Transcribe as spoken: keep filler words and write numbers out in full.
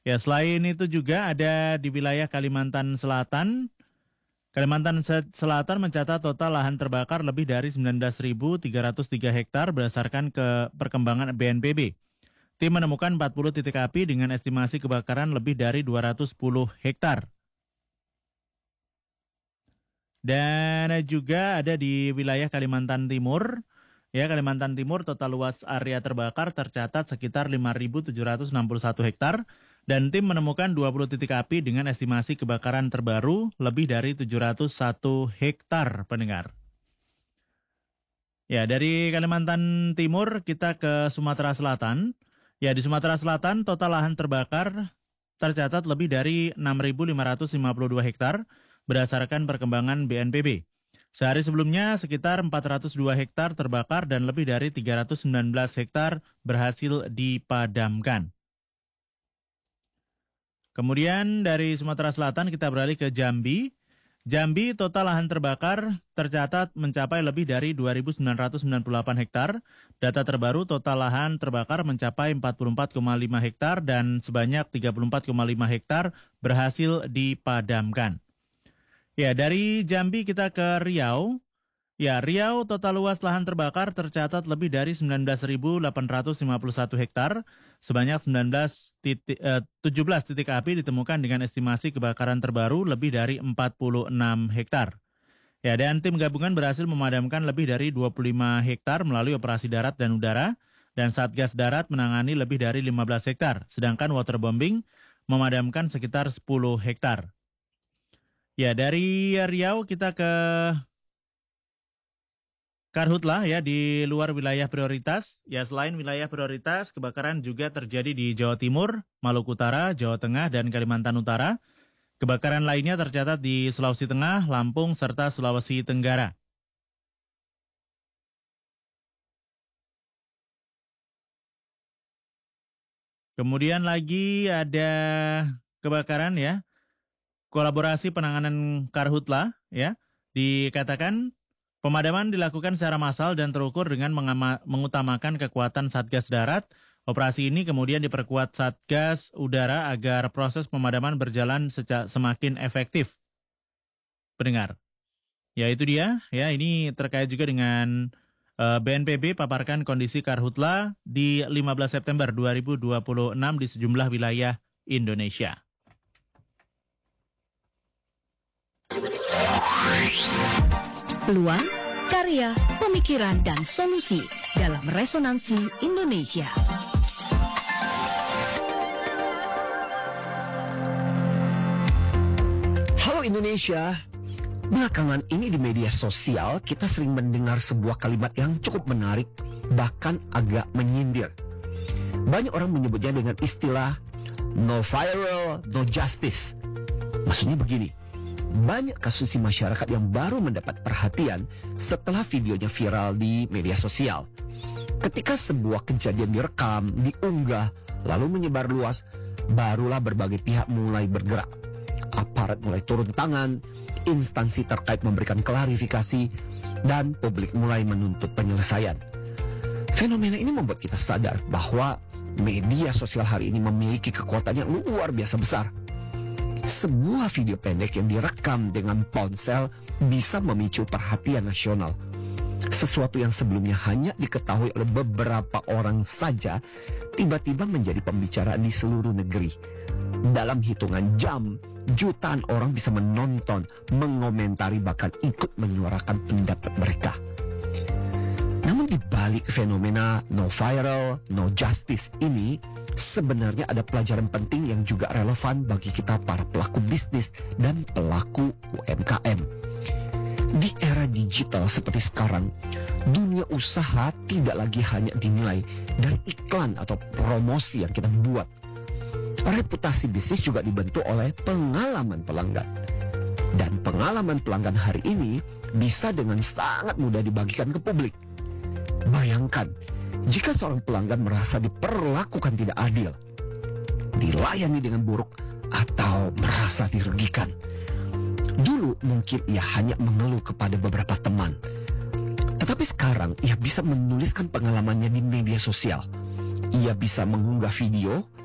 Ya, selain itu juga ada di wilayah Kalimantan Selatan. Kalimantan Selatan mencatat total lahan terbakar lebih dari sembilan belas ribu tiga ratus tiga hektar berdasarkan ke perkembangan B N P B. Tim menemukan empat puluh titik api dengan estimasi kebakaran lebih dari dua ratus sepuluh hektar. Dan juga ada di wilayah Kalimantan Timur. Ya, Kalimantan Timur total luas area terbakar tercatat sekitar lima ribu tujuh ratus enam puluh satu hektar. Dan tim menemukan dua puluh titik api dengan estimasi kebakaran terbaru lebih dari tujuh ratus satu hektar, pendengar. Ya, dari Kalimantan Timur kita ke Sumatera Selatan. Ya, di Sumatera Selatan total lahan terbakar tercatat lebih dari enam ribu lima ratus lima puluh dua hektar berdasarkan perkembangan B N P B. Sehari sebelumnya sekitar empat ratus dua hektar terbakar dan lebih dari tiga ratus sembilan belas hektar berhasil dipadamkan. Kemudian dari Sumatera Selatan kita beralih ke Jambi. Jambi total lahan terbakar tercatat mencapai lebih dari dua ribu sembilan ratus sembilan puluh delapan hektar. Data terbaru total lahan terbakar mencapai empat puluh empat koma lima hektar dan sebanyak tiga puluh empat koma lima hektar berhasil dipadamkan. Ya, dari Jambi kita ke Riau. Ya, Riau total luas lahan terbakar tercatat lebih dari sembilan belas ribu delapan ratus lima puluh satu hektar. Sebanyak sembilan belas titik, eh, tujuh belas titik api ditemukan dengan estimasi kebakaran terbaru lebih dari empat puluh enam hektar. Ya, dan tim gabungan berhasil memadamkan lebih dari dua puluh lima hektar melalui operasi darat dan udara. Dan Satgas Darat menangani lebih dari lima belas hektar. Sedangkan waterbombing memadamkan sekitar sepuluh hektar. Ya, dari Riau kita ke Karhutlah ya, di luar wilayah prioritas. Ya, selain wilayah prioritas, kebakaran juga terjadi di Jawa Timur, Maluku Utara, Jawa Tengah, dan Kalimantan Utara. Kebakaran lainnya tercatat di Sulawesi Tengah, Lampung, serta Sulawesi Tenggara. Kemudian lagi ada kebakaran ya, kolaborasi penanganan Karhutlah ya, dikatakan pemadaman dilakukan secara massal dan terukur dengan mengama, mengutamakan kekuatan Satgas Darat. Operasi ini kemudian diperkuat Satgas Udara agar proses pemadaman berjalan seca, semakin efektif. Pendengar. Ya, itu dia. Ya, ini terkait juga dengan uh, B N P B paparkan kondisi Karhutlah di lima belas September dua ribu dua puluh enam di sejumlah wilayah Indonesia. Peluang, karya, pemikiran, dan solusi dalam Resonansi Indonesia. Halo Indonesia, belakangan ini di media sosial kita sering mendengar sebuah kalimat yang cukup menarik, bahkan agak menyindir. Banyak orang menyebutnya dengan istilah no viral, no justice. Maksudnya begini, banyak kasus di masyarakat yang baru mendapat perhatian setelah videonya viral di media sosial. Ketika sebuah kejadian direkam, diunggah, lalu menyebar luas, barulah berbagai pihak mulai bergerak. Aparat mulai turun tangan, instansi terkait memberikan klarifikasi, dan publik mulai menuntut penyelesaian. Fenomena ini membuat kita sadar bahwa media sosial hari ini memiliki kekuatan yang luar biasa besar. Sebuah video pendek yang direkam dengan ponsel bisa memicu perhatian nasional. Sesuatu yang sebelumnya hanya diketahui oleh beberapa orang saja, tiba-tiba menjadi pembicaraan di seluruh negeri. Dalam hitungan jam, jutaan orang bisa menonton, mengomentari, bahkan ikut menyuarakan pendapat mereka. Namun di balik fenomena no viral, no justice ini, sebenarnya ada pelajaran penting yang juga relevan bagi kita para pelaku bisnis dan pelaku U M K M. Di era digital seperti sekarang, dunia usaha tidak lagi hanya dinilai dari iklan atau promosi yang kita buat. Reputasi bisnis juga dibentuk oleh pengalaman pelanggan. Dan pengalaman pelanggan hari ini bisa dengan sangat mudah dibagikan ke publik. Bayangkan, jika seorang pelanggan merasa diperlakukan tidak adil, dilayani dengan buruk, atau merasa dirugikan. Dulu mungkin ia hanya mengeluh kepada beberapa teman. Tetapi sekarang ia bisa menuliskan pengalamannya di media sosial. Ia bisa mengunggah video,